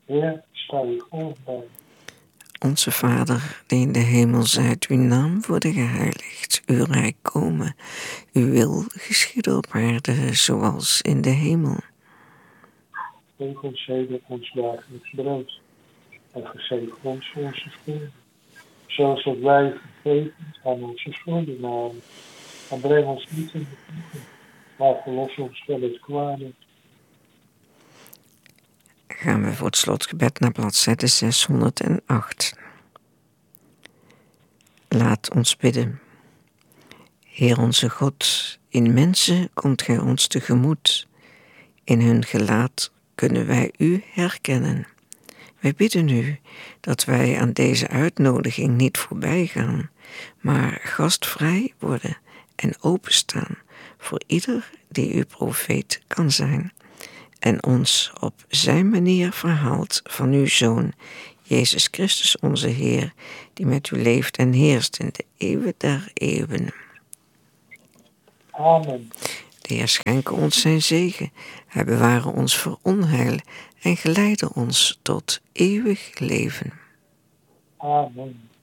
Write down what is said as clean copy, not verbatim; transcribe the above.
Heer, sta u voorbij. Onze Vader, die in de hemel zijt, uw naam worden geheiligd, uw rijk komen, uw wil geschieden op aarde zoals in de hemel. Geef ons heden ons dagelijks brood. En vergeef ons onze schulden, zoals ook wij vergeven aan onze schuldenaren. En breng ons niet in de verzoeking, maar verlos ons van het kwade. Gaan we voor het slotgebed naar bladzijde 608. Laat ons bidden. Heer onze God, in mensen komt gij ons tegemoet. In hun gelaat kunnen wij u herkennen. Wij bidden u dat wij aan deze uitnodiging niet voorbij gaan, maar gastvrij worden en openstaan voor ieder die uw profeet kan zijn en ons op zijn manier verhaalt van uw Zoon, Jezus Christus onze Heer, die met u leeft en heerst in de eeuwen der eeuwen. Amen. De Heer schenke ons zijn zegen, hij beware ons voor onheil en geleide ons tot eeuwig leven. Amen.